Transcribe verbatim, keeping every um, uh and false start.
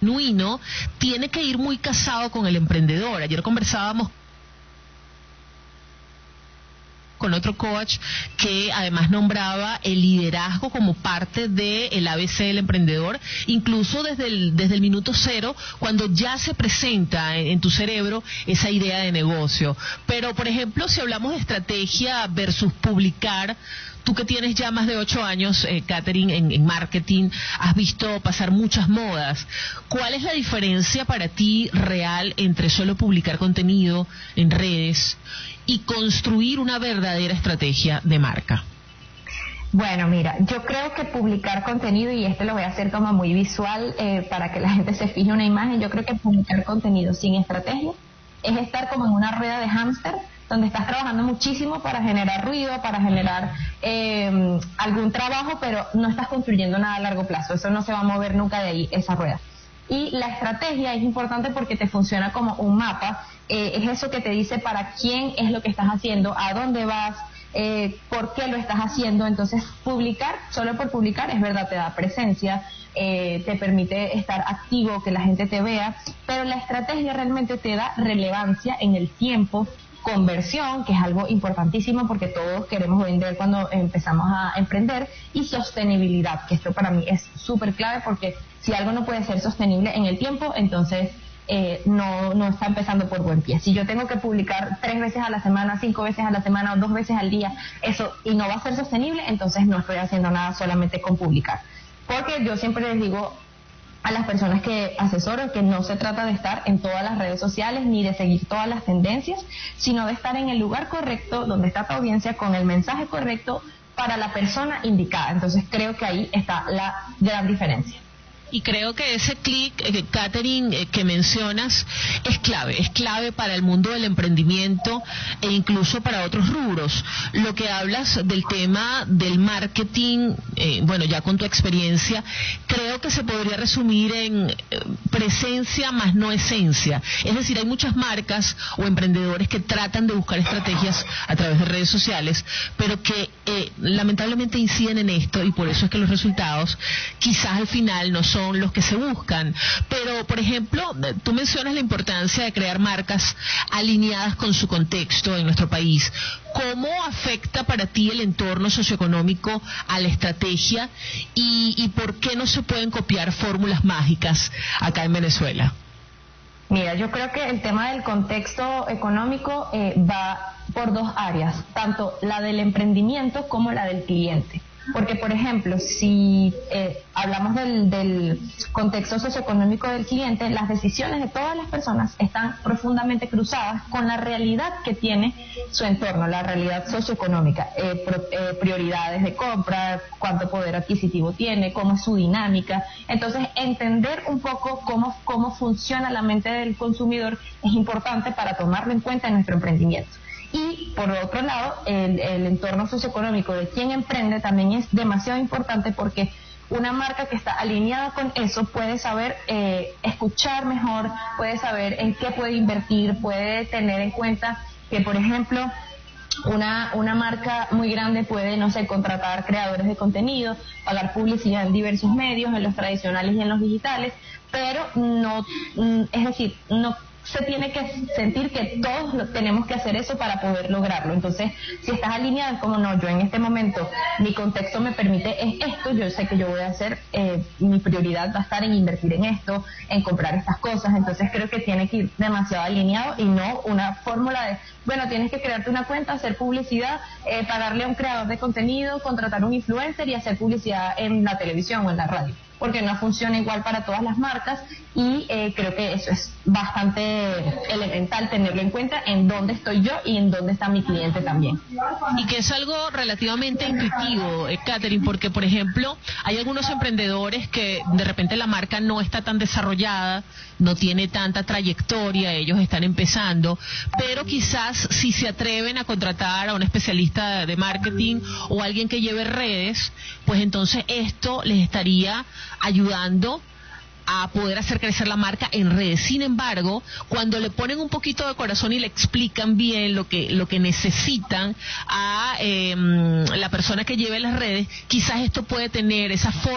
genuino tiene que ir muy casado con el emprendedor. Ayer conversábamos con otro coach que además nombraba el liderazgo como parte del A B C del emprendedor, incluso desde el, desde el minuto cero, cuando ya se presenta en, en tu cerebro esa idea de negocio. Pero, por ejemplo, si hablamos de estrategia versus publicar, tú que tienes ya más de ocho años, eh, Catherine, en, en marketing, has visto pasar muchas modas. ¿Cuál es la diferencia para ti real entre solo publicar contenido en redes y construir una verdadera estrategia de marca? Bueno, mira, yo creo que publicar contenido, y esto lo voy a hacer como muy visual eh, para que la gente se fije una imagen, yo creo que publicar contenido sin estrategia es estar como en una rueda de hámster, donde estás trabajando muchísimo para generar ruido, para generar eh, algún trabajo, pero no estás construyendo nada a largo plazo. Eso no se va a mover nunca de ahí, esa rueda. Y la estrategia es importante porque te funciona como un mapa, eh, es eso que te dice para quién es lo que estás haciendo, a dónde vas, eh, por qué lo estás haciendo. Entonces, publicar, solo por publicar, es verdad, te da presencia, eh, te permite estar activo, que la gente te vea, pero la estrategia realmente te da relevancia en el tiempo, conversión, que es algo importantísimo porque todos queremos vender cuando empezamos a emprender, y sostenibilidad, que esto para mí es súper clave, porque si algo no puede ser sostenible en el tiempo, entonces eh, no, no está empezando por buen pie. Si yo tengo que publicar tres veces a la semana, cinco veces a la semana o dos veces al día, eso y no va a ser sostenible, entonces no estoy haciendo nada solamente con publicar. Porque yo siempre les digo a las personas que asesoro que no se trata de estar en todas las redes sociales ni de seguir todas las tendencias, sino de estar en el lugar correcto, donde está tu audiencia, con el mensaje correcto para la persona indicada. Entonces creo que ahí está la gran diferencia. Y creo que ese clic, eh, Catherine, eh, que mencionas, es clave, es clave para el mundo del emprendimiento e incluso para otros rubros. Lo que hablas del tema del marketing, eh, bueno, ya con tu experiencia, creo que se podría resumir en eh, presencia más no esencia. Es decir, hay muchas marcas o emprendedores que tratan de buscar estrategias a través de redes sociales, pero que eh, lamentablemente inciden en esto, y por eso es que los resultados quizás al final no son son los que se buscan. Pero, por ejemplo, tú mencionas la importancia de crear marcas alineadas con su contexto en nuestro país. ¿Cómo afecta para ti el entorno socioeconómico a la estrategia y, y por qué no se pueden copiar fórmulas mágicas acá en Venezuela? Mira, yo creo que el tema del contexto económico eh, va por dos áreas, tanto la del emprendimiento como la del cliente. Porque, por ejemplo, si eh, hablamos del, del contexto socioeconómico del cliente, las decisiones de todas las personas están profundamente cruzadas con la realidad que tiene su entorno, la realidad socioeconómica, eh, pro, eh, prioridades de compra, cuánto poder adquisitivo tiene, cómo es su dinámica. Entonces, entender un poco cómo, cómo funciona la mente del consumidor es importante para tomarlo en cuenta en nuestro emprendimiento. Y por otro lado, el, el entorno socioeconómico de quien emprende también es demasiado importante, porque una marca que está alineada con eso puede saber eh, escuchar mejor, puede saber en qué puede invertir, puede tener en cuenta que, por ejemplo, una, una marca muy grande puede, no sé, contratar creadores de contenido, pagar publicidad en diversos medios, en los tradicionales y en los digitales, pero no, es decir, no se tiene que sentir que todos lo, tenemos que hacer eso para poder lograrlo. Entonces, si estás alineado, como no, yo en este momento, mi contexto me permite es esto, yo sé que yo voy a hacer, eh, mi prioridad va a estar en invertir en esto, en comprar estas cosas. Entonces creo que tiene que ir demasiado alineado y no una fórmula de, bueno, tienes que crearte una cuenta, hacer publicidad, eh, pagarle a un creador de contenido, contratar un influencer y hacer publicidad en la televisión o en la radio, porque no funciona igual para todas las marcas. Y eh, creo que eso es bastante elemental, tenerlo en cuenta en dónde estoy yo y en dónde está mi cliente también. Y que es algo relativamente intuitivo, eh, Catherine, porque, por ejemplo, hay algunos emprendedores que de repente la marca no está tan desarrollada, no tiene tanta trayectoria, ellos están empezando, pero quizás si se atreven a contratar a un especialista de marketing o alguien que lleve redes, pues entonces esto les estaría ayudando a poder hacer crecer la marca en redes. Sin embargo, cuando le ponen un poquito de corazón y le explican bien lo que lo que necesitan a eh, la persona que lleve las redes, quizás esto puede tener esa forma